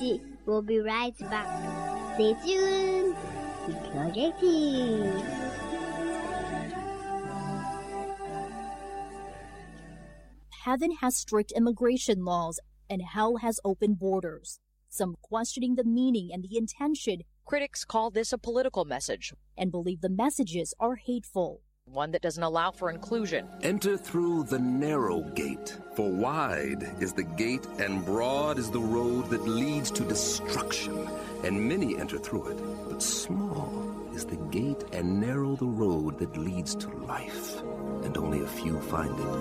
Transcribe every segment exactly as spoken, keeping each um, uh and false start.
Lucy. We'll be right back. Stay tuned. Projecting. Heaven has strict immigration laws, and hell has open borders. Some questioning the meaning and the intention. Critics call this a political message and believe the messages are hateful. One that doesn't allow for inclusion. Enter through the narrow gate, for wide is the gate and broad is the road that leads to destruction, and many enter through it. But small is the gate and narrow the road that leads to life, and only a few find it.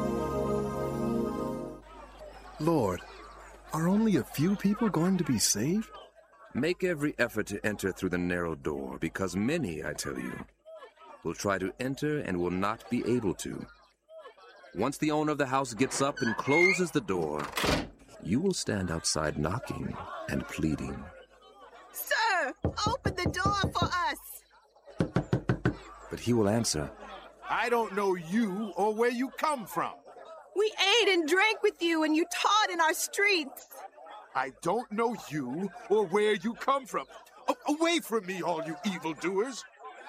Lord, are only a few people going to be saved? Make every effort to enter through the narrow door, because many, I tell you, will try to enter and will not be able to. Once the owner of the house gets up and closes the door, you will stand outside knocking and pleading. Sir, open the door for us! But he will answer, I don't know you or where you come from. We ate and drank with you and you taught in our streets. I don't know you or where you come from. A- away from me, all you evildoers.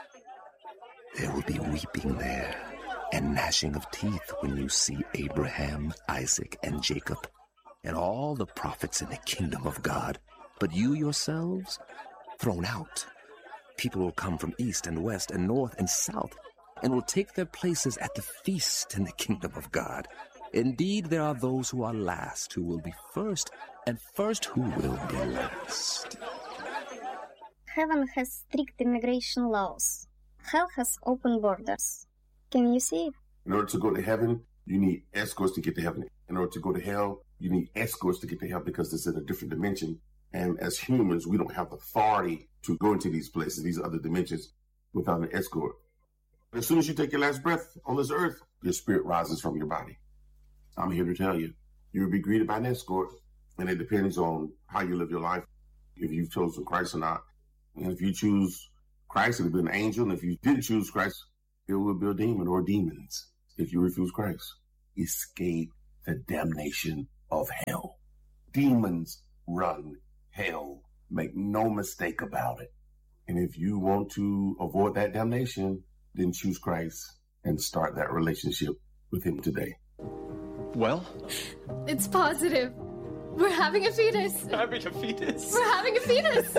There will be weeping there and gnashing of teeth when you see Abraham, Isaac, and Jacob, and all the prophets in the kingdom of God. But you yourselves, thrown out. People will come from east and west and north and south, and will take their places at the feast in the kingdom of God. Indeed, there are those who are last who will be first, and first who will be last. Heaven has strict immigration laws. Hell has open borders. Can you see it? In order to go to heaven, you need escorts to get to heaven. In order to go to hell, you need escorts to get to hell because it's in a different dimension. And as humans, we don't have the authority to go into these places, these other dimensions, without an escort. As soon as you take your last breath on this earth, your spirit rises from your body. I'm here to tell you, you will be greeted by an escort, and it depends on how you live your life, if you've chosen Christ or not. And if you choose Christ, it'll be an angel, and if you didn't choose Christ, it will be a demon or demons. If you refuse Christ, escape the damnation of hell. Demons run hell. Make no mistake about it. And if you want to avoid that damnation, then choose Christ and start that relationship with him today. Well? It's positive. We're having a fetus. Having a fetus? We're having a fetus.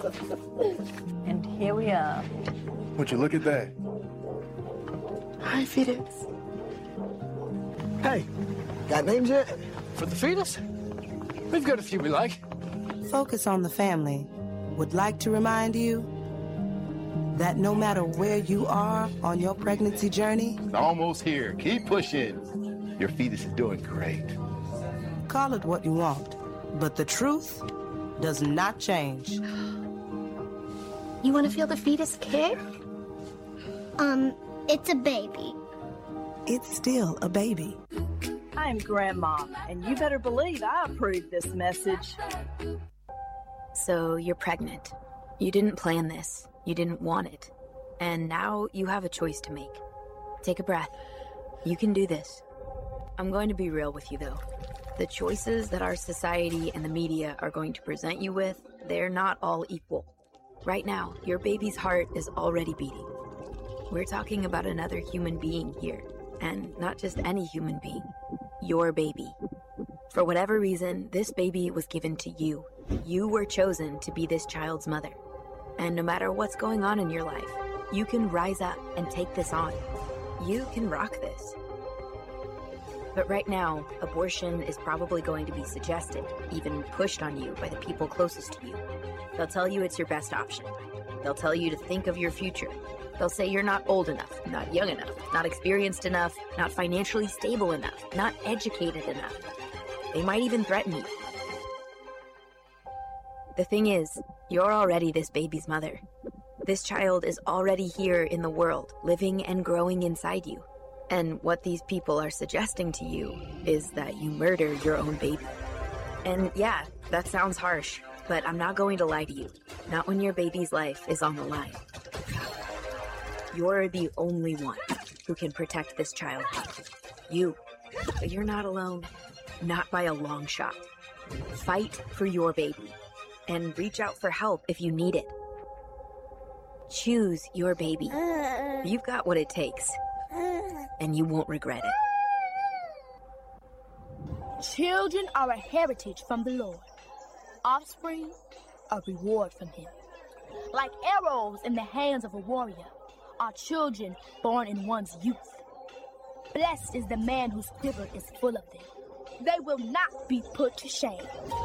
And here we are. Would you look at that? Hi, fetus. Hey, got names yet? For the fetus? We've got a few we like. Focus on the Family would like to remind you that no matter where you are on your pregnancy journey, it's almost here. Keep pushing. Your fetus is doing great. Call it what you want, but the truth does not change. You want to feel the fetus kick? Um, it's a baby. It's still a baby. I'm Grandma, and you better believe I approve this message. So you're pregnant. You didn't plan this. You didn't want it. And now you have a choice to make. Take a breath. You can do this. I'm going to be real with you, though. The choices that our society and the media are going to present you with, they're not all equal. Right now, your baby's heart is already beating. We're talking about another human being here, and not just any human being. Your baby. For whatever reason, this baby was given to you. You were chosen to be this child's mother. And no matter what's going on in your life, you can rise up and take this on. You can rock this. But right now, abortion is probably going to be suggested, even pushed on you by the people closest to you. They'll tell you it's your best option. They'll tell you to think of your future. They'll say you're not old enough, not young enough, not experienced enough, not financially stable enough, not educated enough. They might even threaten you. The thing is, you're already this baby's mother. This child is already here in the world, living and growing inside you. And what these people are suggesting to you is that you murder your own baby. And yeah, that sounds harsh, but I'm not going to lie to you. Not when your baby's life is on the line. You're the only one who can protect this child. You. But you're not alone. Not by a long shot. Fight for your baby. and reach out for help if you need it. Choose your baby. You've got what it takes, and you won't regret it. Children are a heritage from the Lord. Offspring, a reward from Him. Like arrows in the hands of a warrior, are children born in one's youth. Blessed is the man whose quiver is full of them. They will not be put to shame.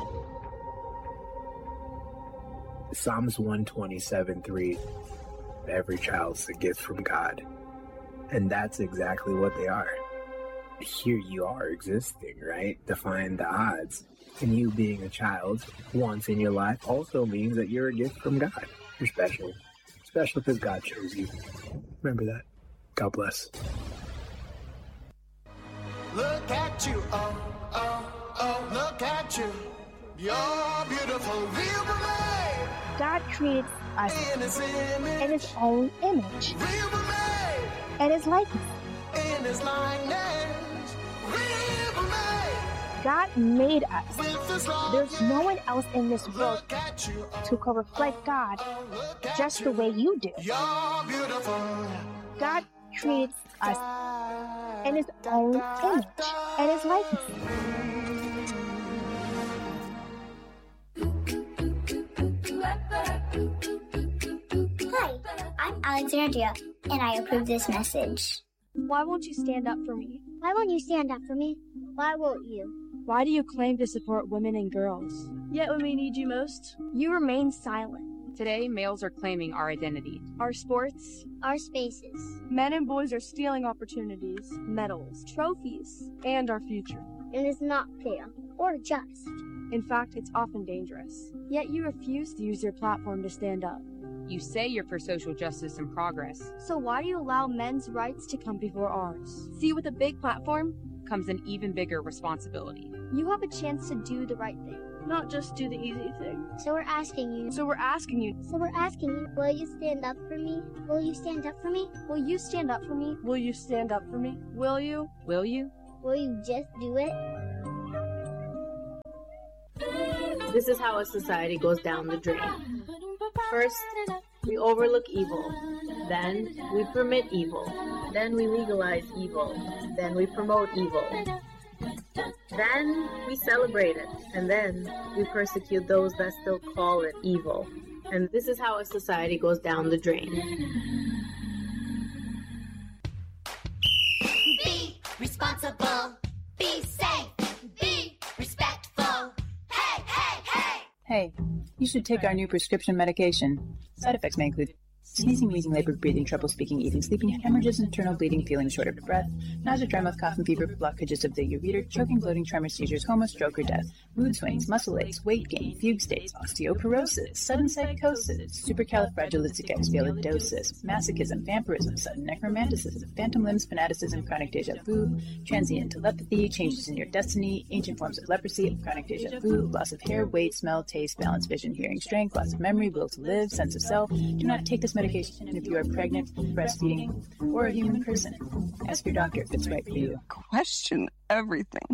Psalms one twenty-seven three. Every child's a gift from God. And that's exactly what they are. Here you are existing, right? Defying the odds. And you being a child once in your life also means that you're a gift from God. You're special. Special because God chose you. Remember that. God bless. Look at you, oh, oh, oh, look at you. You're beautiful, real made. God created us in His, in his own image, and His likeness. In His likeness, real made. God made us. There's no one else in this world who can reflect God just the way you do. You're beautiful. God created us in His own image and His likeness. Hi, I'm Alexandria, and I approve this message. Why won't you stand up for me? Why won't you stand up for me? Why won't you? Why do you claim to support women and girls? Yet when we need you most, you remain silent. Today, males are claiming our identity, our sports, our spaces. Men and boys are stealing opportunities, medals, trophies, and our future. It is not fair or just. In fact, it's often dangerous. Yet you refuse to use your platform to stand up. You say you're for social justice and progress. So why do you allow men's rights to come before ours? See, with a big platform comes an even bigger responsibility. You have a chance to do the right thing, not just do the easy thing. So we're asking you. So we're asking you. So we're asking you, will you stand up for me? Will you stand up for me? Will you stand up for me? Will you stand up for me? Will you? Will you? Will you just do it? This is how a society goes down the drain. First, we overlook evil. Then, we permit evil. Then, we legalize evil. Then, we promote evil. Then, we celebrate it. And then, we persecute those that still call it evil. And this is how a society goes down the drain. Be responsible. Be safe. Be respectful. Hey, hey, hey! Hey, you should take our new prescription medication. Side effects may include sneezing, wheezing, labor, breathing, trouble speaking, eating, sleeping, hemorrhages, internal bleeding, feeling short of breath, nausea, dry mouth, cough and fever, blockages of the ureter, choking, bloating, tremors, seizures, coma, stroke, or death, mood swings, muscle aches, weight gain, fugue states, osteoporosis, sudden psychosis, supercalifragilisticexpialidocious, masochism, vampirism, sudden necromanticism, phantom limbs, fanaticism, chronic deja vu, transient telepathy, changes in your destiny, ancient forms of leprosy, chronic deja vu, loss of hair, weight, smell, taste, balance, vision, hearing, strength, loss of memory, will to live, sense of self. Do not take this medication if you are pregnant, breastfeeding, or a human person. Ask your doctor if it's right for you. Question everything.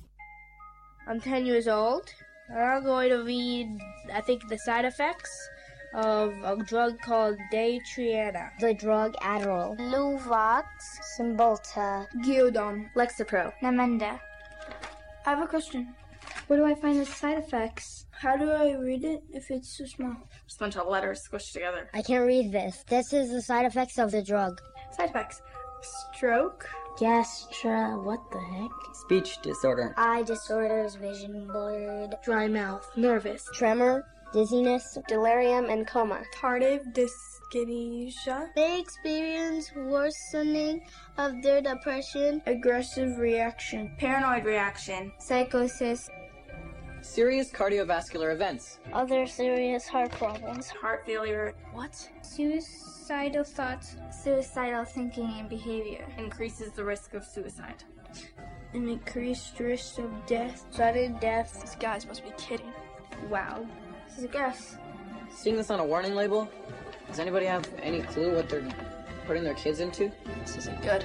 I'm ten years old. I'm going to read, I think, the side effects of a drug called Daytriana. The drug Adderall. Luvox, Cymbalta, Gyodon, Lexapro, Namenda. I have a question. Where do I find the side effects? How do I read it if it's so small? Just a bunch of letters squished together. I can't read this. This is the side effects of the drug. Side effects. Stroke. Gastra, what the heck? Speech disorder. Eye disorders, vision blurred. Dry mouth. Nervous. Tremor, dizziness, delirium, and coma. Tardive dyskinesia. They experience worsening of their depression. Aggressive reaction. Paranoid reaction. Psychosis. Serious cardiovascular events. Other serious heart problems. Heart failure. What? Suicidal thoughts. Suicidal thinking and behavior. Increases the risk of suicide. An increased risk of death. Sudden death. These guys must be kidding. Wow. This is a guess. Seeing this on a warning label, does anybody have any clue what they're putting their kids into? This isn't good.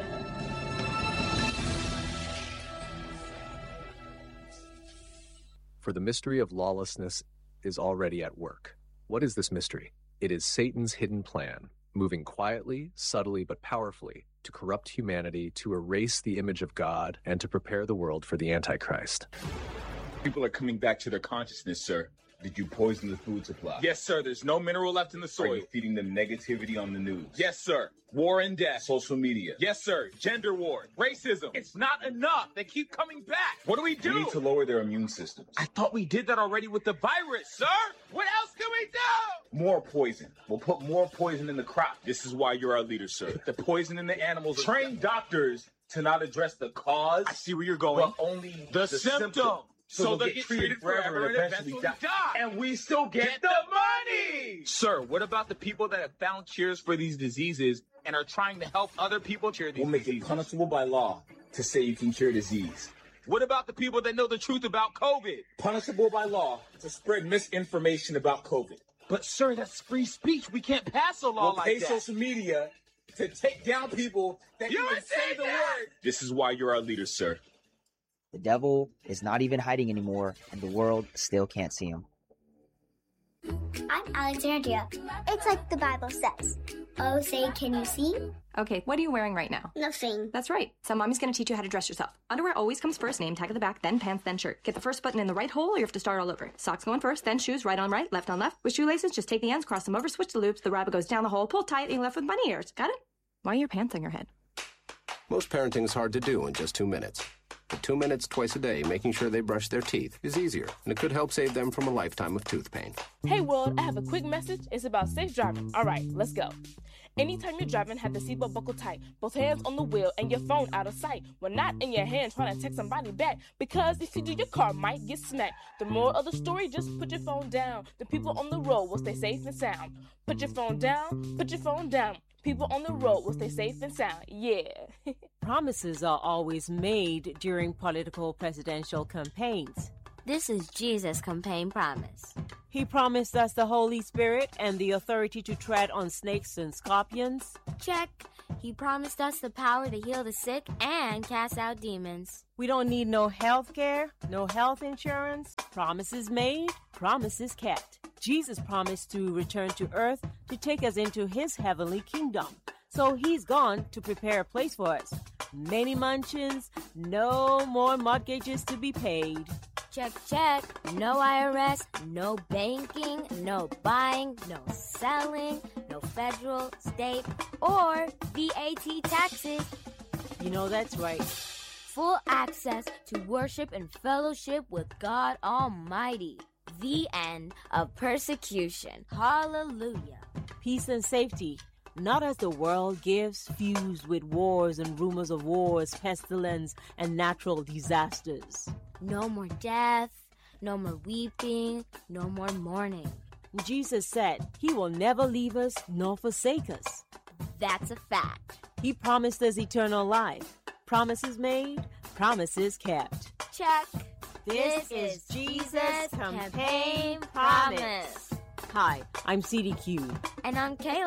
For the mystery of lawlessness is already at work. What is this mystery? It is Satan's hidden plan, moving quietly, subtly, but powerfully to corrupt humanity, to erase the image of God, and to prepare the world for the Antichrist. People are coming back to their consciousness, sir. Did you poison the food supply? Yes, sir. There's no mineral left in the soil. Are you feeding them negativity on the news? Yes, sir. War and death. Social media. Yes, sir. Gender war. Racism. It's not enough. They keep coming back. What do we do? We need to lower their immune systems. I thought we did that already with the virus, sir. What else can we do? More poison. We'll put more poison in the crop. This is why you're our leader, sir. The poison in the animals. Train doctors to not address the cause. I see where you're going. But only the, the symptom. symptom. So, so they get, get treated, treated forever, forever and eventually, eventually die. die. And we still get, get the money! Sir, what about the people that have found cures for these diseases and are trying to help other people cure these we'll diseases? We'll make it punishable by law to say you can cure disease. What about the people that know the truth about COVID? Punishable by law to spread misinformation about COVID. But, sir, that's free speech. We can't pass a law we'll like that. We'll pay social media to take down people that you even say the word. This is why you're our leader, sir. The devil is not even hiding anymore, and the world still can't see him. I'm Alexandria. It's like the Bible says. Oh, say, can you see? Okay, what are you wearing right now? Nothing. That's right. So mommy's going to teach you how to dress yourself. Underwear always comes first, name tag at the back, then pants, then shirt. Get the first button in the right hole or you have to start all over. Socks going first, then shoes, right on right, left on left. With shoelaces, just take the ends, cross them over, switch the loops, the rabbit goes down the hole, pull tight, and you're left with bunny ears. Got it? Why are your pants on your head? Most parenting is hard to do in just two minutes. But two minutes twice a day making sure they brush their teeth is easier, and it could help save them from a lifetime of tooth pain. Hey world, I have a quick message. It's about safe driving. All right, let's go. Anytime you're driving, have the seatbelt buckled tight. Both hands on the wheel and your phone out of sight. When not in your hand trying to text somebody back. Because if you do, your car might get smacked. The moral of the story, just put your phone down. The people on the road will stay safe and sound. Put your phone down, put your phone down. People on the road will stay safe and sound. Yeah. Promises are always made during political presidential campaigns. This is Jesus' campaign promise. He promised us the Holy Spirit and the authority to tread on snakes and scorpions. Check. He promised us the power to heal the sick and cast out demons. We don't need no health care, no health insurance. Promises made, promises kept. Jesus promised to return to earth to take us into his heavenly kingdom. So he's gone to prepare a place for us. Many mansions, no more mortgages to be paid. Check, check. No I R S, no banking, no buying, no selling, no federal, state, or V A T taxes. You know that's right. Full access to worship and fellowship with God Almighty. The end of persecution. Hallelujah. Peace and safety, not as the world gives, fused with wars and rumors of wars, pestilence, and natural disasters. No more death, no more weeping, no more mourning. Jesus said he will never leave us nor forsake us. That's a fact. He promised us eternal life. Promises made, promises kept. Check. This, this is Jesus' campaign promise. Hi, I'm C D Q. And I'm Kayla.